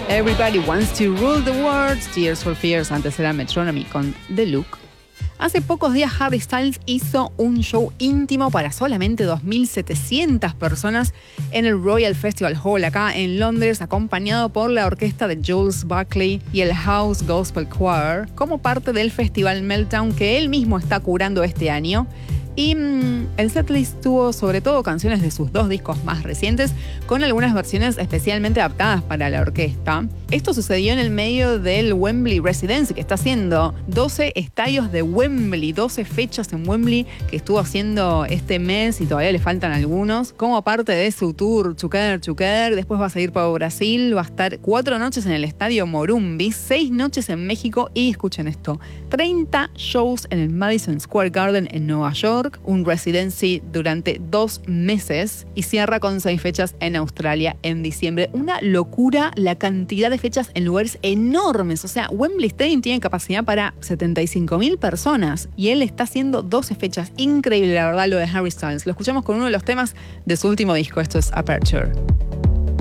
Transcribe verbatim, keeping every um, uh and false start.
Everybody Wants to Rule the World, Tears for Fears, antes era Metronomy con The Look. Hace pocos días Harry Styles hizo un show íntimo para solamente dos mil setecientas personas en el Royal Festival Hall acá en Londres, acompañado por la orquesta de Jules Buckley y el House Gospel Choir, como parte del Festival Meltdown que él mismo está curando este año. Y mmm, el setlist tuvo sobre todo canciones de sus dos discos más recientes, con algunas versiones especialmente adaptadas para la orquesta. Esto sucedió en el medio del Wembley Residency, que está haciendo doce estadios de Wembley, doce fechas en Wembley que estuvo haciendo este mes y todavía le faltan algunos, como parte de su tour Together Together. Después va a seguir por Brasil, va a estar cuatro noches en el estadio Morumbi, seis noches en México y, escuchen esto, treinta shows en el Madison Square Garden en Nueva York, un residency durante dos meses y cierra con seis fechas en Australia en diciembre. Una locura la cantidad de fechas en lugares enormes. O sea, Wembley Stadium tiene capacidad para setenta y cinco mil personas y él está haciendo doce fechas. Increíble, la verdad, lo de Harry Styles. Lo escuchamos con uno de los temas de su último disco. Esto es Aperture.